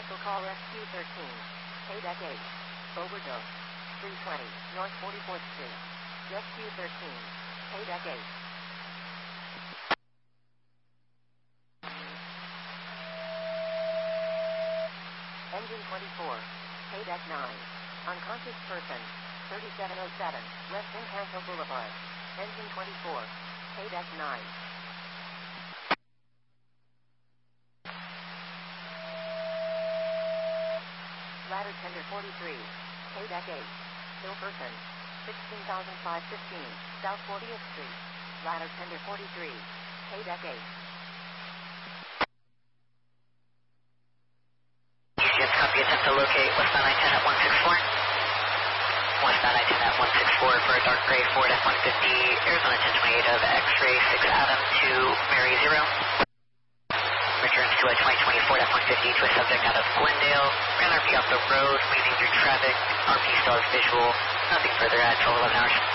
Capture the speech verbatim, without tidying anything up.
cancel call Rescue thirteen. K deck eight. Overdose. three twenty, North forty-fourth Street. Rescue thirteen. K deck eight. Engine twenty-four. K deck nine. Unconscious person. thirty-seven oh seven, West Encanto Boulevard. Engine twenty-four. K deck nine. Ladder tender forty-three. K deck eight. Still person. sixteen thousand five hundred fifteen, South fortieth Street. Ladder tender forty-three. K deck eight. U C S copy, attempt to locate westbound I ten at one six four. Westbound I ten at one six four for a dark gray Ford F one fifty, Arizona ten twenty-eight of X-ray six Adam to Mary zero. Returns to a twenty twenty Ford F one fifty to a subject out of Glendale. Ran R P off the road, weaving through traffic. R P still has visual. Nothing further at twelve eleven hours.